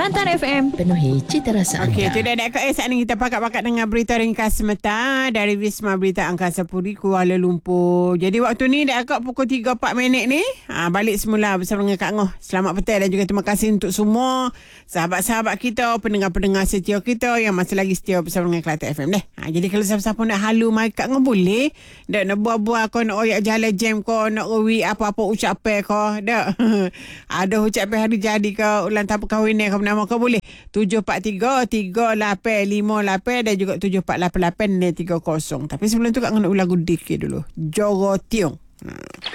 Kelantan FM, penuhi cita rasa anda. Okey, itu dah nak saat ni kita pakat-pakat dengan berita ringkas semata dari Wisma Berita Angkasa Puri Kuala Lumpur. Jadi waktu ni dah agak pukul 3.4 ni. Balik semula bersama dengan Kak Ngoh. Selamat petang dan juga terima kasih untuk semua sahabat-sahabat kita, pendengar-pendengar setia kita yang masih lagi setia bersama dengan Kelantan FM deh. Jadi kalau siapa-siapa nak halu mai Kak Ngoh boleh. Dak nak buat-buat kau nak oyak jalan jam kau, nak rewi apa-apa ucapan kau. Dak. Ada ucapan hari jadi kau, ulang tahun perkahwinan kau nama kau boleh. 743-3858 dan juga 7488-30. Tapi sebelum tu Kak nak lagu dikit dulu. Joro Tiong.